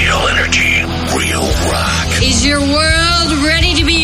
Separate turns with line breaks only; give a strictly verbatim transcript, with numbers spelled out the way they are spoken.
Real energy, real rock.
Is your world ready to be